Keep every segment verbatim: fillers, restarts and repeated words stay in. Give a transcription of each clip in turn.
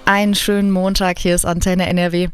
Einen schönen Montag, hier ist Antenne N R W.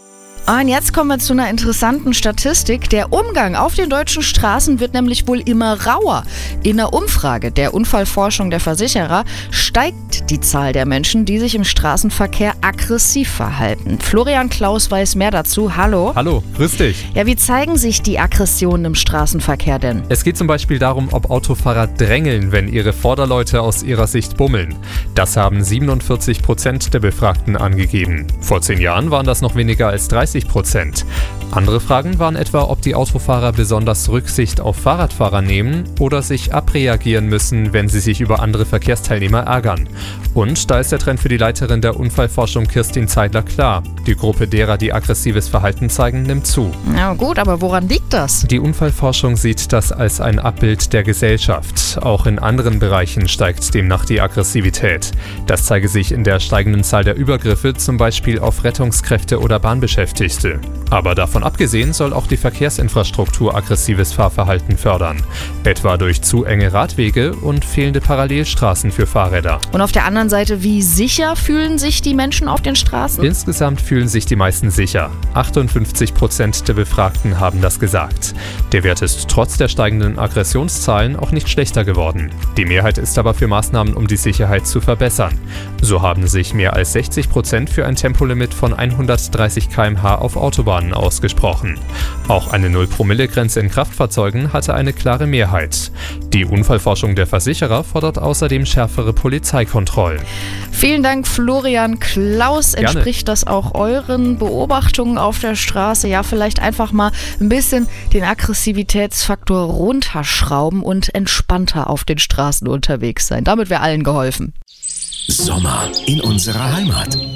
Und jetzt kommen wir zu einer interessanten Statistik. Der Umgang auf den deutschen Straßen wird nämlich wohl immer rauer. In einer Umfrage der Unfallforschung der Versicherer steigt die Zahl der Menschen, die sich im Straßenverkehr aggressiv verhalten. Florian Klaus weiß mehr dazu. Hallo. Hallo, grüß dich. Ja, wie zeigen sich die Aggressionen im Straßenverkehr denn? Es geht zum Beispiel darum, ob Autofahrer drängeln, wenn ihre Vorderleute aus ihrer Sicht bummeln. Das haben siebenundvierzig Prozent der Befragten angegeben. Vor zehn Jahren waren das noch weniger als dreißig Prozent. Andere Fragen waren etwa, ob die Autofahrer besonders Rücksicht auf Fahrradfahrer nehmen oder sich abreagieren müssen, wenn sie sich über andere Verkehrsteilnehmer ärgern. Und da ist der Trend für die Leiterin der Unfallforschung Kirstin Zeidler klar. Die Gruppe derer, die aggressives Verhalten zeigen, nimmt zu. Na gut, aber woran liegt das? Die Unfallforschung sieht das als ein Abbild der Gesellschaft. Auch in anderen Bereichen steigt demnach die Aggressivität. Das zeige sich in der steigenden Zahl der Übergriffe, zum Beispiel auf Rettungskräfte oder Bahnbeschäftigte. Aber davon abgesehen soll auch die Verkehrsinfrastruktur aggressives Fahrverhalten fördern. Etwa durch zu enge Radwege und fehlende Parallelstraßen für Fahrräder. Und auf der anderen Seite, wie sicher fühlen sich die Menschen auf den Straßen? Insgesamt fühlen sich die meisten sicher. achtundfünfzig Prozent der Befragten haben das gesagt. Der Wert ist trotz der steigenden Aggressionszahlen auch nicht schlechter geworden. Die Mehrheit ist aber für Maßnahmen, um die Sicherheit zu verbessern. So haben sich mehr als sechzig Prozent für ein Tempolimit von hundertdreißig Kilometer pro Stunde auf Autobahnen ausgesprochen. Auch eine Null-Promille-Grenze in Kraftfahrzeugen hatte eine klare Mehrheit. Die Unfallforschung der Versicherer fordert außerdem schärfere Polizeikontrollen. Vielen Dank, Florian Klaus. Entspricht Gerne. Das auch euren Beobachtungen auf der Straße? Ja, vielleicht einfach mal ein bisschen den Aggressivitätsfaktor runterschrauben und entspannter auf den Straßen unterwegs sein. Damit wäre allen geholfen. Sommer in unserer Heimat.